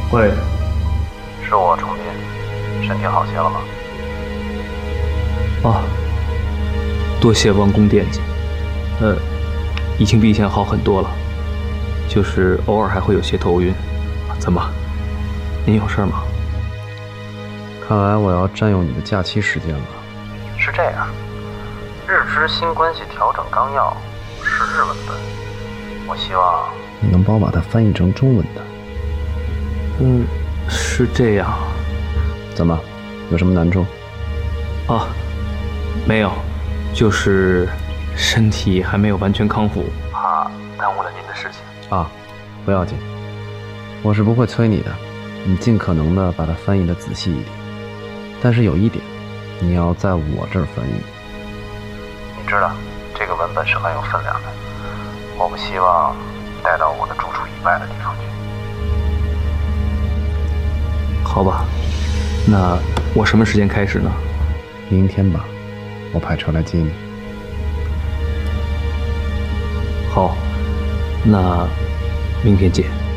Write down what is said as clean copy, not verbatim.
喂， 是我重斌，身体好些了吗？ 啊，多谢王公惦记。已经比以前好很多了，就是偶尔还会有些头晕。怎么？您有事吗？ 看来我要占用你的假期时间了。 是这样，日之新关系调整纲要是日文本，我希望你能帮我把它翻译成中文的。 是这样。 怎么？有什么难处？ 啊，没有，就是身体还没有完全康复，怕耽误了您的事情。 啊，不要紧，我是不会催你的，你尽可能的把它翻译的仔细一点。但是有一点，你要在我这儿翻译。 你知道，这个文本是很有分量的，我不希望带到我的住处以外的地方去。 好吧，那我什么时间开始呢？ 明天吧，我派车来接你。 好，那明天见。